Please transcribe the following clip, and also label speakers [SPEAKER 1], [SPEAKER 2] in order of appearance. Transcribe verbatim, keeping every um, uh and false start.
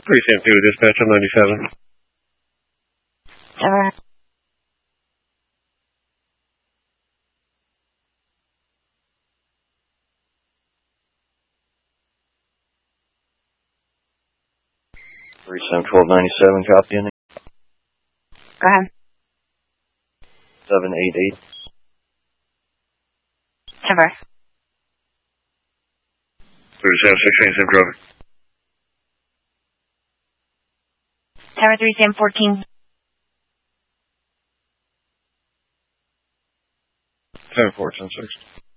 [SPEAKER 1] three Sam two, dispatch on ninety-seven.
[SPEAKER 2] Tower.
[SPEAKER 3] three Sam twelve ninety-seven, copy in.
[SPEAKER 2] Go ahead.
[SPEAKER 3] seven eight eight.
[SPEAKER 2] Tower.
[SPEAKER 1] three Sam sixteen, Sam Drover.
[SPEAKER 2] Tower three Sam fourteen.
[SPEAKER 1] seven four, ten six.